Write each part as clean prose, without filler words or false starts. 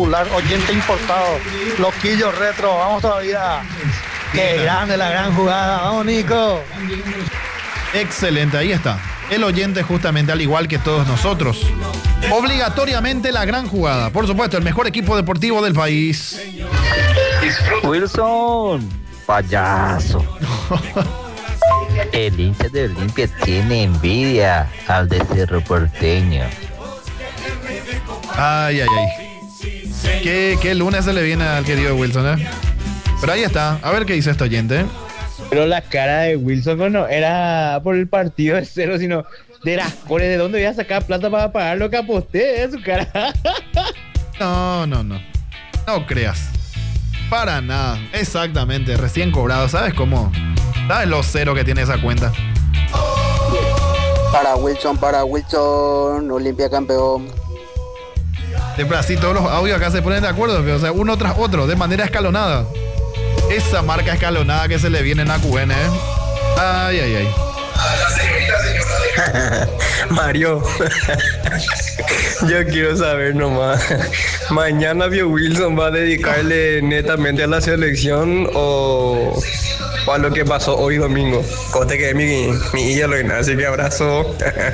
titular, oyente importado, loquillo retro, vamos todavía. Qué grande la gran jugada, vamos Nico. Excelente, ahí está. El oyente justamente al igual que todos nosotros. Obligatoriamente la gran jugada. Por supuesto, el mejor equipo deportivo del país. Wilson, payaso. El hincha de Olimpia tiene envidia al de Cerro Porteño. Ay. ¿Qué lunes se le viene al querido Wilson, Pero ahí está. A ver qué dice este oyente. Pero la cara de Wilson no era por el partido de cero, sino de las cores. ¿De dónde voy a sacar plata para pagar lo que aposté? Su cara. No. No creas. Para nada. Exactamente. Recién cobrado. ¿Sabes cómo? ¿Sabes lo cero que tiene esa cuenta? Para Wilson, Olimpia campeón. Siempre así todos los audios acá se ponen de acuerdo, o sea, uno tras otro, de manera escalonada. Esa marca escalonada que se le viene a QN, Ay. Mario, yo quiero saber nomás, ¿mañana Bio Wilson va a dedicarle netamente a la selección o a lo que pasó hoy domingo? Cote que es mi ídolo, así que abrazo.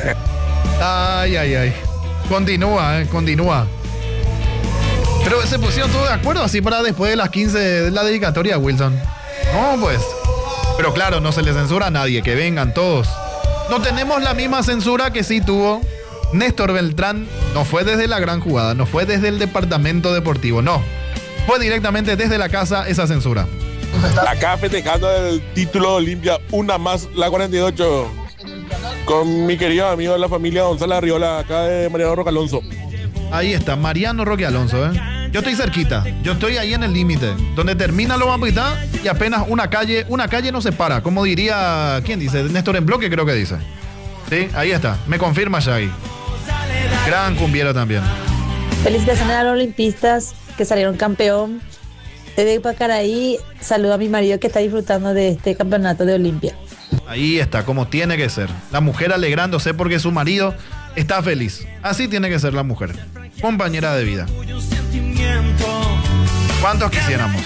Ay. Continúa. Pero se pusieron todos de acuerdo así para después de las 15 de la dedicatoria, Wilson. No, pues. Pero claro, no se le censura a nadie, que vengan todos. No tenemos la misma censura que sí tuvo Néstor Beltrán. No fue desde la gran jugada, no fue desde el departamento deportivo, no. Fue directamente desde la casa esa censura. Acá festejando el título de Olimpia, una más, la 48. Con mi querido amigo de la familia Gonzalo Arriola, acá de Mariano Roque Alonso. Ahí está, Mariano Roque Alonso, Yo estoy cerquita, yo estoy ahí en el límite, donde termina lo Bambita y apenas una calle nos separa, como diría, ¿quién dice? Néstor en bloque creo que dice. Sí, ahí está, me confirma Shaggy. Gran cumbiero también. Felicitaciones a los olimpistas que salieron campeón. Desde Pacaraí, saludo a mi marido que está disfrutando de este campeonato de Olimpia. Ahí está, como tiene que ser. La mujer alegrándose porque su marido está feliz. Así tiene que ser la mujer. Compañera de vida. ¿Cuántos quisiéramos?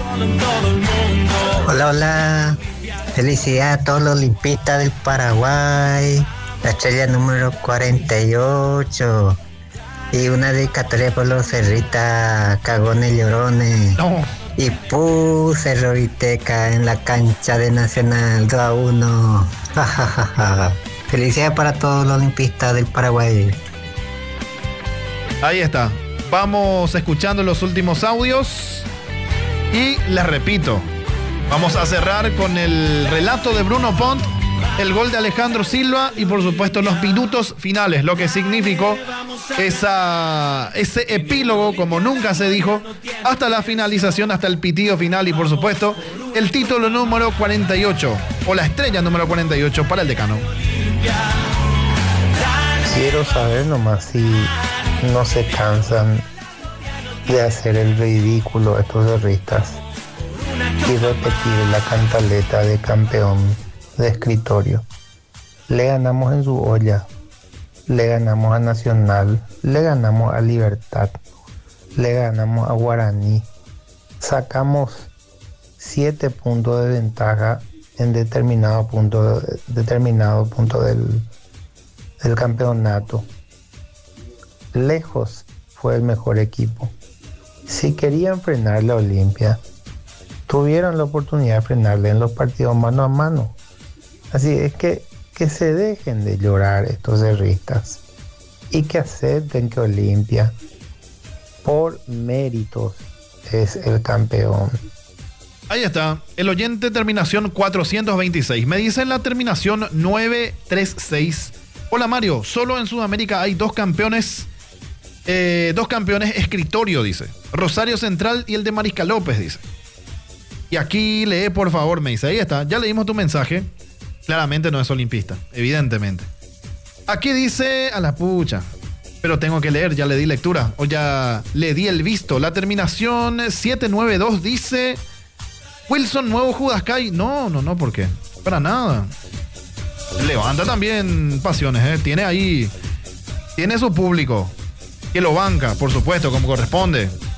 Hola. Felicidades a todos los olimpistas del Paraguay. La estrella número 48. Y una dedicatoria por los cerritas, cagones, llorones. No. Y Cerro Viteca en la cancha de Nacional 2-1. Felicidades para todos los olimpistas del Paraguay. Ahí está. Vamos escuchando los últimos audios. Y les repito, vamos a cerrar con el relato de Bruno Pont, el gol de Alejandro Silva y por supuesto los minutos finales, lo que significó ese epílogo, como nunca se dijo, hasta la finalización, hasta el pitido final y por supuesto el título número 48 o la estrella número 48 para el decano. Quiero saber nomás si no se cansan de hacer el ridículo a estos guerristas y repetir la cantaleta de campeón de escritorio. Le ganamos en su olla, le ganamos a Nacional, le ganamos a Libertad, le ganamos a Guaraní, sacamos 7 puntos de ventaja en determinado punto del campeonato. Lejos fue el mejor equipo. Si querían frenar la Olimpia, tuvieron la oportunidad de frenarle en los partidos mano a mano. Así es que se dejen de llorar estos cerristas y que acepten que Olimpia, por méritos, es el campeón. Ahí está, el oyente terminación 426. Me dicen la terminación 936. Hola Mario, solo en Sudamérica hay dos campeones escritorio, dice. Rosario Central y el de Mariscal López, dice. Y aquí lee, por favor, me dice. Ahí está, ya leímos tu mensaje. Claramente no es olimpista, evidentemente. Aquí dice, a la pucha, pero tengo que leer, ya le di lectura, o ya le di el visto. La terminación 792 dice, Wilson, nuevo Judas Kai. No, ¿por qué? Para nada. Levanta también pasiones, tiene ahí, tiene su público, que lo banca, por supuesto, como corresponde.